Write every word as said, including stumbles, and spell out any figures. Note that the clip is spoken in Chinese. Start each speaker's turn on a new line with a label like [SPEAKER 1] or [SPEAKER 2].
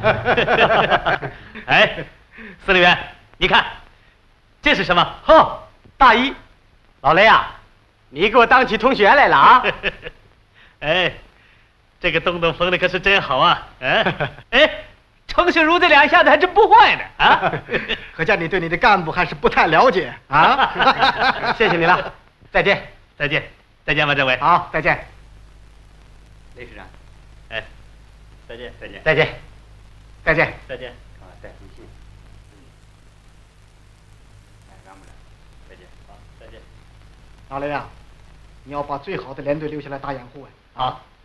[SPEAKER 1] 哎，司令员，你看，这是什么？
[SPEAKER 2] 哦，大衣。老雷啊，你给我当起同学来了啊！
[SPEAKER 1] 哎，这个东东缝的可是真好啊！嗯，哎，程学儒这两下子还真不坏呢啊！
[SPEAKER 2] 可见你对你的干部还是不太了解啊！谢谢你了，再见，
[SPEAKER 1] 再见，再见吧，政委。
[SPEAKER 2] 好，再见。
[SPEAKER 1] 雷师长，哎，再见，再见，
[SPEAKER 2] 再见，再见，
[SPEAKER 1] 再见。
[SPEAKER 2] 啊，再回信。
[SPEAKER 1] 嗯，哎，干不了，再见。好，再见。
[SPEAKER 2] 老雷啊，你要把最好的连队留下来打掩护啊！
[SPEAKER 1] 好。